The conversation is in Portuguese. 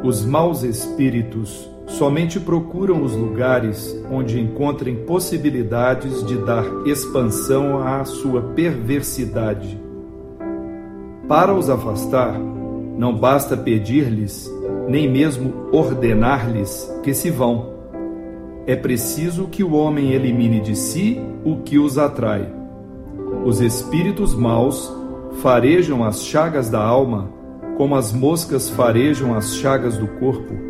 Os maus espíritos somente procuram os lugares onde encontrem possibilidades de dar expansão à sua perversidade. Para os afastar, não basta pedir-lhes, nem mesmo ordenar-lhes que se vão. É preciso que o homem elimine de si o que os atrai. Os espíritos maus farejam as chagas da alma como as moscas farejam as chagas do corpo,